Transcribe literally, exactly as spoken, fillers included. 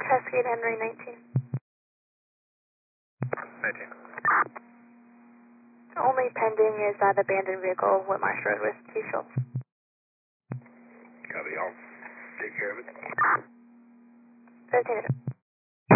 Cascade Henry nineteen. nineteen. Only pending is that abandoned vehicle, Whitmarsh Road with Chief Schultz. Copy, I'll take care of it. thirteen.